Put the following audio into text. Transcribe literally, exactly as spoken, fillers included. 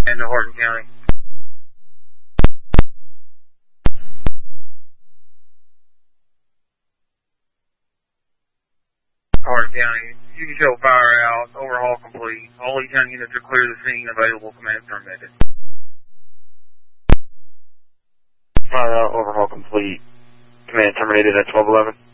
into Hardin County. Hardin County, you can show fire out, overhaul complete. All E ten units are clear of the scene, available command terminated. Fire out, overhaul complete. Command terminated at twelve eleven.